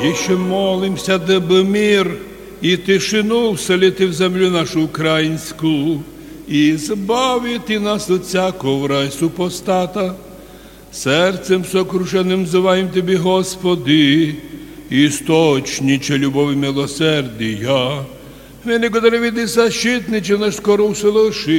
Еще молимся, дабы мир и тишину вселити в землю нашу украинскую, и избавити нас от всякого рая супостата. Сердцем сокрушенным взываем Тебе, Господи, источниче любови милосердия. Великодравиди защитниче наш скоро услыши.